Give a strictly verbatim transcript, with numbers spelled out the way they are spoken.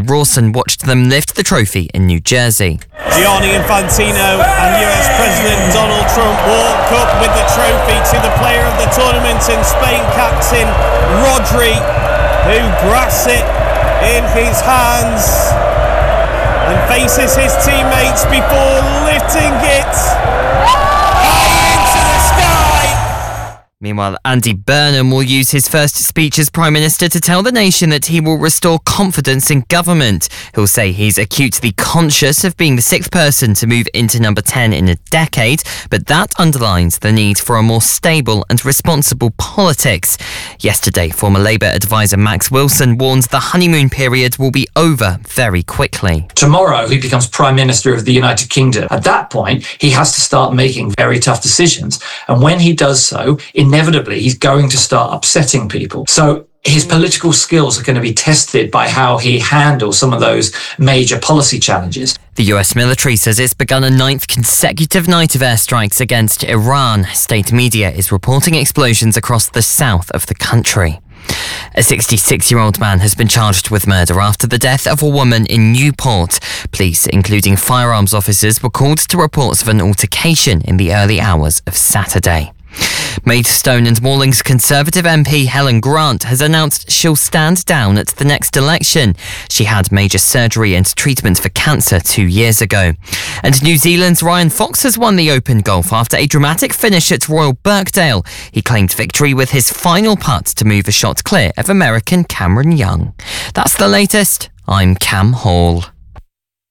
Rawson watched them lift the trophy in New Jersey. Gianni Infantino and U S President Donald Trump walk up with the trophy to the player of the tournament in Spain, captain Rodri, who grasps it in his hands and faces his teammates before lifting it high into the sky. Meanwhile, Andy Burnham will use his first speech as Prime Minister to tell the nation that he will restore confidence in government. He'll say he's acutely conscious of being the sixth person to move into number ten in a decade, but that underlines the need for a more stable and responsible politics. Yesterday, former Labour advisor Max Wilson warned the honeymoon period will be over very quickly. Tomorrow, he becomes Prime Minister of the United Kingdom. At that point, he has to start making very tough decisions. And when he does so, inevitably, he's going to start upsetting people. So his political skills are going to be tested by how he handles some of those major policy challenges. The U S military says it's begun a ninth consecutive night of airstrikes against Iran. State media is reporting explosions across the south of the country. A sixty-six-year-old man has been charged with murder after the death of a woman in Newport. Police, including firearms officers, were called to reports of an altercation in the early hours of Saturday. Maidstone and Morling's Conservative M P Helen Grant has announced she'll stand down at the next election. She had major surgery and treatment for cancer two years ago. And New Zealand's Ryan Fox has won the Open Golf after a dramatic finish at Royal Birkdale. He claimed victory with his final putt to move a shot clear of American Cameron Young. That's the latest. I'm Cam Hall.